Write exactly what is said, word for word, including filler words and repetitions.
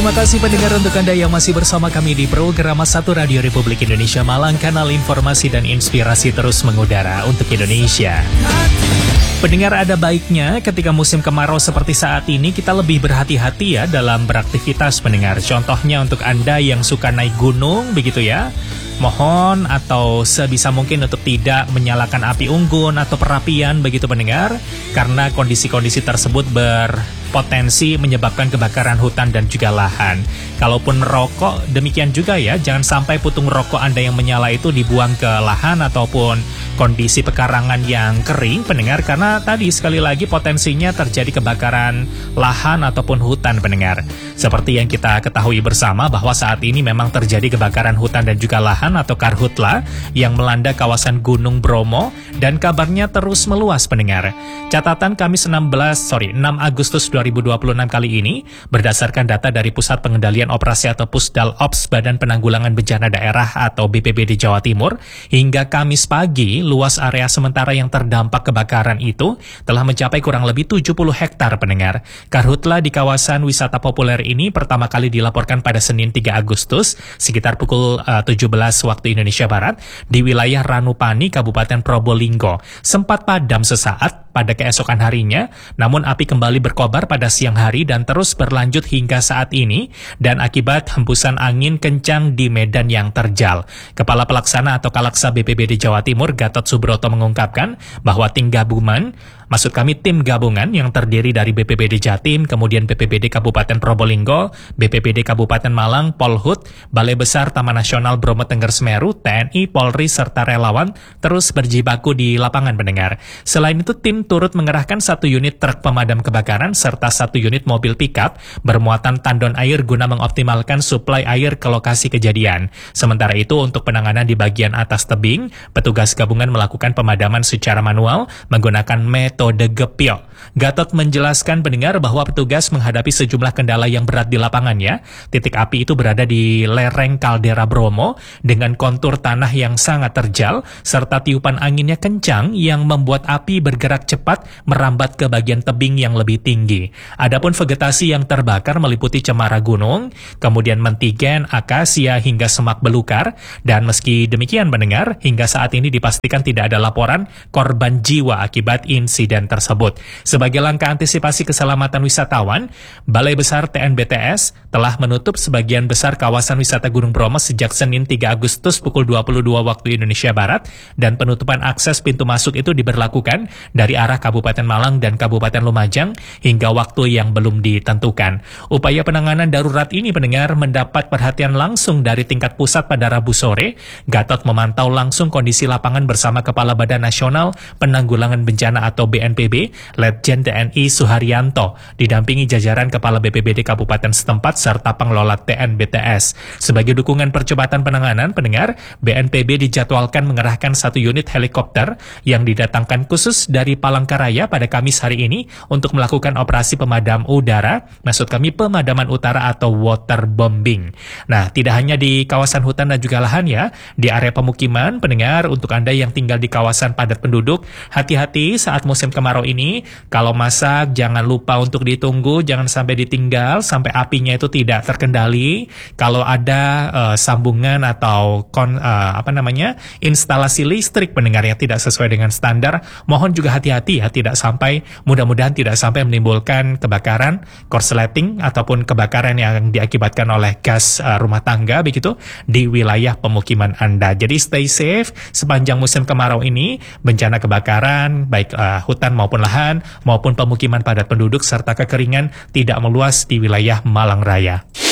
Terima kasih pendengar untuk Anda yang masih bersama kami di program satu Radio Republik Indonesia Malang, kanal informasi dan inspirasi terus mengudara untuk Indonesia. Pendengar, ada baiknya ketika musim kemarau seperti saat ini kita lebih berhati-hati ya dalam beraktivitas pendengar. Contohnya untuk Anda yang suka naik gunung begitu ya, mohon atau sebisa mungkin untuk tidak menyalakan api unggun atau perapian begitu pendengar, karena kondisi-kondisi tersebut berpotensi menyebabkan kebakaran hutan dan juga lahan. Kalaupun merokok, demikian juga ya, jangan sampai putung rokok Anda yang menyala itu dibuang ke lahan ataupun kondisi pekarangan yang kering pendengar, karena tadi sekali lagi potensinya terjadi kebakaran lahan ataupun hutan pendengar. Seperti yang kita ketahui bersama bahwa saat ini memang terjadi kebakaran hutan dan juga lahan atau karhutla yang melanda kawasan Gunung Bromo dan kabarnya terus meluas pendengar. Catatan Kamis enam belas sorry enam Agustus dua ribu dua puluh enam kali ini berdasarkan data dari Pusat Pengendalian Operasi atau Pusdal-Ops Badan Penanggulangan Bencana Daerah atau B P B D Jawa Timur, hingga Kamis pagi luas area sementara yang terdampak kebakaran itu telah mencapai kurang lebih tujuh puluh hektar pendengar. Karhutla di kawasan wisata populer ini pertama kali dilaporkan pada Senin tiga Agustus sekitar pukul uh, tujuh belas waktu Indonesia Barat di wilayah Ranupani, Kabupaten Probolinggo. Sempat padam sesaat pada keesokan harinya, namun api kembali berkobar pada siang hari dan terus berlanjut hingga saat ini, dan akibat hembusan angin kencang di medan yang terjal. Kepala Pelaksana atau Kalaksa B P B D Jawa Timur, Gatot Subroto, mengungkapkan bahwa tim gabungan, maksud kami tim gabungan yang terdiri dari B P B D Jatim, kemudian B P B D Kabupaten Probolinggo, B P B D Kabupaten Malang, Polhut, Balai Besar Taman Nasional Bromo Tengger Semeru, T N I, Polri, serta relawan terus berjibaku di lapangan pendengar. Selain itu, tim turut mengerahkan satu unit truk pemadam kebakaran serta satu unit mobil pickup bermuatan tandon air guna mengoptimalkan suplai air ke lokasi kejadian. Sementara itu, untuk penanganan di bagian atas tebing, petugas gabungan melakukan pemadaman secara manual menggunakan metode gepiok. Gatot menjelaskan pendengar bahwa petugas menghadapi sejumlah kendala yang berat di lapangannya. Titik api itu berada di lereng kaldera Bromo dengan kontur tanah yang sangat terjal serta tiupan anginnya kencang yang membuat api bergerak cepat merambat ke bagian tebing yang lebih tinggi. Adapun vegetasi yang terbakar meliputi cemara gunung, kemudian mentigen, akasia hingga semak belukar, dan meski demikian pendengar, hingga saat ini dipastikan tidak ada laporan korban jiwa akibat insiden tersebut. Sebagai langkah antisipasi keselamatan wisatawan, Balai Besar T N B T S telah menutup sebagian besar kawasan wisata Gunung Bromo sejak Senin tiga Agustus pukul dua puluh dua waktu Indonesia Barat, dan penutupan akses pintu masuk itu diberlakukan dari arah Kabupaten Malang dan Kabupaten Lumajang hingga waktu yang belum ditentukan. Upaya penanganan darurat ini pendengar mendapat perhatian langsung dari tingkat pusat pada Rabu sore. Gatot memantau langsung kondisi lapangan bersama Kepala Badan Nasional Penanggulangan Bencana atau B N P B, Letjen T N I Suharyanto, didampingi jajaran Kepala B P B D Kabupaten setempat serta pengelola T N B T S. Sebagai dukungan percepatan penanganan pendengar, B N P B dijadwalkan mengerahkan satu unit helikopter yang didatangkan khusus dari Palangkaraya pada Kamis hari ini untuk melakukan operasi pemadam udara, maksud kami pemadaman utara atau waterbombing. Nah, tidak hanya di kawasan hutan dan juga lahan ya, di area pemukiman pendengar, untuk Anda yang tinggal di kawasan padat penduduk, hati-hati saat musim kemarau ini. Kalau masak, jangan lupa untuk ditunggu, jangan sampai ditinggal sampai apinya itu tidak terkendali. Kalau ada uh, sambungan atau kon, uh, apa namanya instalasi listrik pendengar yang tidak sesuai dengan standar, mohon juga hati-hati ya, tidak sampai, mudah-mudahan tidak sampai menimbulkan kebakaran, korsleting ataupun kebakaran yang diakibatkan oleh gas uh, rumah tangga begitu di wilayah pemukiman Anda. Jadi stay safe sepanjang musim kemarau ini. Bencana kebakaran baik uh, hutan maupun lahan maupun pemukiman padat penduduk serta kekeringan tidak meluas di wilayah Malang Raya.